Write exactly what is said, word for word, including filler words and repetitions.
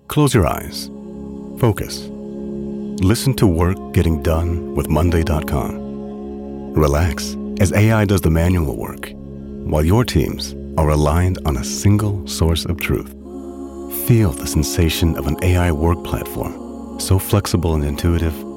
Close your eyes. Focus. Listen to work getting done with Monday dot com. Relax as A I does the manual work, while your teams are aligned on a single source of truth. Feel the sensation of an A I work platform, so flexible and intuitive,